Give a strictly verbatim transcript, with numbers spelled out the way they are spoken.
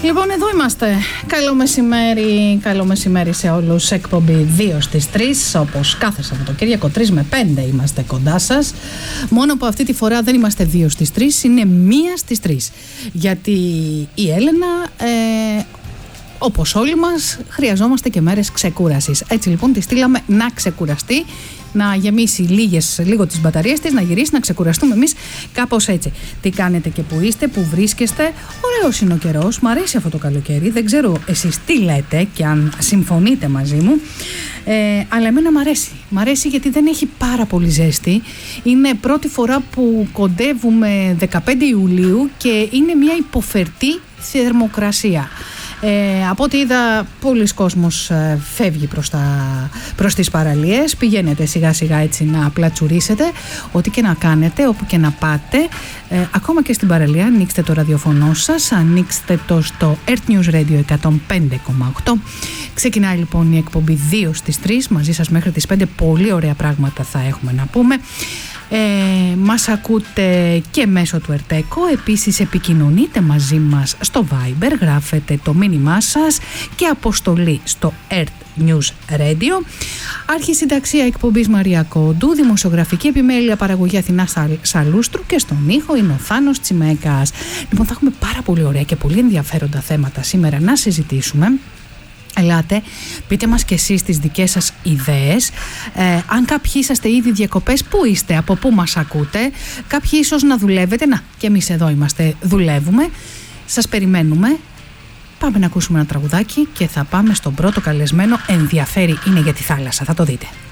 Λοιπόν, εδώ είμαστε. Καλό μεσημέρι, καλό μεσημέρι σε όλους. Εκπομπή δύο στις τρεις, όπως κάθε Σαββατοκύριακο, τρεις με πέντε είμαστε κοντά σας. Μόνο που αυτή τη φορά δεν είμαστε δύο στις τρεις, είναι μία στις τρεις. Γιατί η Έλενα, ε, όπως όλοι μας, χρειαζόμαστε και μέρες ξεκούρασης. Έτσι λοιπόν τη στείλαμε να ξεκουραστεί, να γεμίσει λίγες, λίγο τις μπαταρίες της, να γυρίσει, να ξεκουραστούμε εμείς κάπως έτσι. Τι κάνετε και που είστε, που βρίσκεστε? Ωραίος είναι ο καιρός, μ' αρέσει αυτό το καλοκαίρι. Δεν ξέρω εσείς τι λέτε και αν συμφωνείτε μαζί μου, ε, αλλά εμένα μ' αρέσει. Μ' αρέσει γιατί δεν έχει πάρα πολύ ζέστη. Είναι πρώτη φορά που κοντεύουμε δεκαπέντε Ιουλίου και είναι μια υποφερτή θερμοκρασία. Ε, από ό,τι είδα, πολλοί κόσμος ε, φεύγει προς, τα, προς τις παραλίες. Πηγαίνετε σιγά σιγά έτσι να πλατσουρίσετε. Ό,τι και να κάνετε, όπου και να πάτε, ε, ακόμα και στην παραλία, ανοίξτε το ραδιοφωνό σας, ανοίξτε το στο Earth News Radio εκατόν πέντε κόμμα οκτώ. Ξεκινάει λοιπόν η εκπομπή δύο στις τρεις, μαζί σας μέχρι τις πέντε. Πολύ ωραία πράγματα θα έχουμε να πούμε. Ε, μας ακούτε και μέσω του Ερτέκο. Επίσης επικοινωνείτε μαζί μας στο Viber, γράφετε το μήνυμά σας και αποστολή στο Earth News Radio. Αρχισυνταξία εκπομπής Μαρία Κόντου, δημοσιογραφική επιμέλεια παραγωγή Αθηνά Σαλούστρου και στον ήχο είναι ο Θάνος Τσιμέκας. Λοιπόν, θα έχουμε πάρα πολύ ωραία και πολύ ενδιαφέροντα θέματα σήμερα να συζητήσουμε. Ελάτε, πείτε μας και εσείς τις δικές σας ιδέες. Ε, αν κάποιοι είσαστε ήδη διακοπές, πού είστε, από πού μας ακούτε? Κάποιοι ίσως να δουλεύετε, να, και εμείς εδώ είμαστε, δουλεύουμε. Σας περιμένουμε. Πάμε να ακούσουμε ένα τραγουδάκι και θα πάμε στον πρώτο καλεσμένο. Ενδιαφέρει, είναι για τη θάλασσα, θα το δείτε.